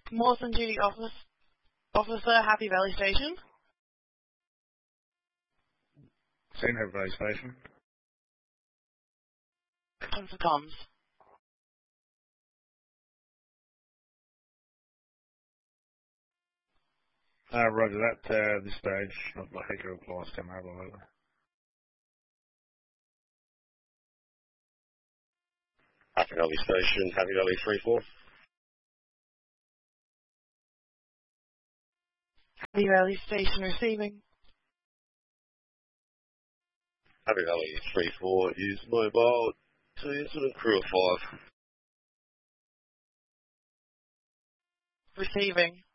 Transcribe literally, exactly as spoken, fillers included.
Mawson Duty Office, Officer, Happy Valley Station. Seen Happy Valley Station. Action for comms. Uh, roger that. Uh, this stage, not like Hickory replies come over later. Happy Valley Station, Happy Valley three four. Happy Valley Station receiving. Happy Valley three four is mobile to incident crew of five. Receiving.